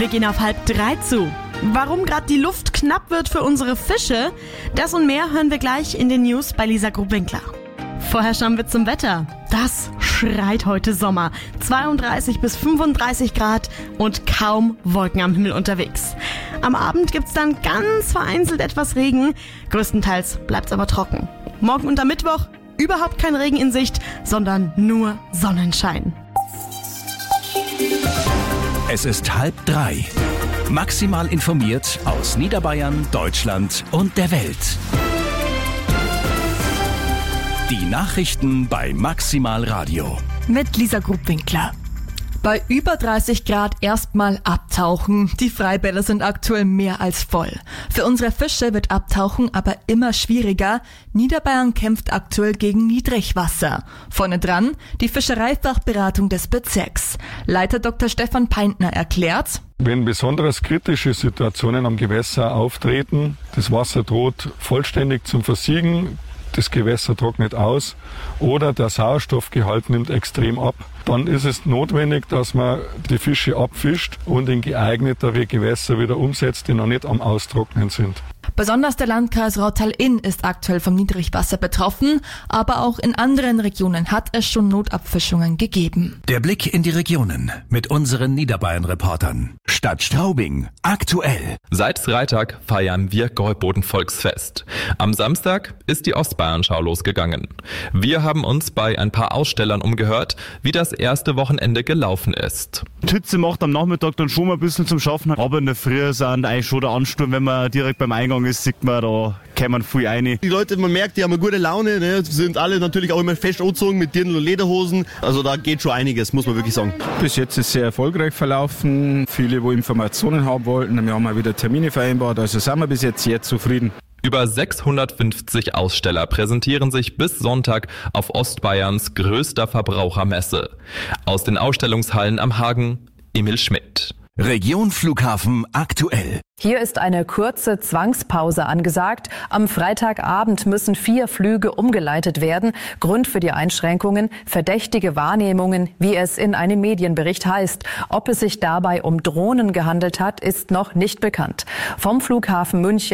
Wir gehen auf 2:30 zu. Warum gerade die Luft knapp wird für unsere Fische, das und mehr hören wir gleich in den News bei Lisa Grubwinkler. Vorher schauen wir zum Wetter. Das schreit heute Sommer. 32 bis 35 Grad und kaum Wolken am Himmel unterwegs. Am Abend gibt's dann ganz vereinzelt etwas Regen. Größtenteils bleibt's aber trocken. Morgen und am Mittwoch überhaupt kein Regen in Sicht, sondern nur Sonnenschein. Es ist 2:30. Maximal informiert aus Niederbayern, Deutschland und der Welt. Die Nachrichten bei Maximal Radio. Mit Lisa Grubwinkler. Bei über 30 Grad erstmal abtauchen. Die Freibäder sind aktuell mehr als voll. Für unsere Fische wird Abtauchen aber immer schwieriger. Niederbayern kämpft aktuell gegen Niedrigwasser. Vorne dran die Fischereifachberatung des Bezirks. Leiter Dr. Stefan Peintner erklärt: Wenn besonders kritische Situationen am Gewässer auftreten, das Wasser droht vollständig zum Versiegen, das Gewässer trocknet aus oder der Sauerstoffgehalt nimmt extrem ab, dann ist es notwendig, dass man die Fische abfischt und in geeignetere Gewässer wieder umsetzt, die noch nicht am Austrocknen sind. Besonders der Landkreis Rottal-Inn ist aktuell vom Niedrigwasser betroffen, aber auch in anderen Regionen hat es schon Notabfischungen gegeben. Der Blick in die Regionen mit unseren Niederbayern-Reportern. Stadt Straubing, aktuell. Seit Freitag feiern wir Gäuboden-Volksfest. Am Samstag ist die Ostbayern-Schau losgegangen. Wir haben uns bei ein paar Ausstellern umgehört, wie das erste Wochenende gelaufen ist. Tütze macht am Nachmittag dann schon mal ein bisschen zum Schaffen, aber in der Früh sind eigentlich schon der Ansturm, wenn man direkt beim Eingang ist, sieht man, da kämen viel rein. Die Leute, man merkt, die haben eine gute Laune, ne? Sind alle natürlich auch immer fest angezogen mit Dirndl und Lederhosen. Also da geht schon einiges, muss man wirklich sagen. Bis jetzt ist sehr erfolgreich verlaufen. Viele, wo Informationen haben wollten, wir haben mal wieder Termine vereinbart, also sind wir bis jetzt sehr zufrieden. Über 650 Aussteller präsentieren sich bis Sonntag auf Ostbayerns größter Verbrauchermesse. Aus den Ausstellungshallen am Hagen, Emil Schmidt. Region Flughafen aktuell. Hier ist eine kurze Zwangspause angesagt. Am Freitagabend müssen 4 Flüge umgeleitet werden. Grund für die Einschränkungen: verdächtige Wahrnehmungen, wie es in einem Medienbericht heißt. Ob es sich dabei um Drohnen gehandelt hat, ist noch nicht bekannt. Vom Flughafen München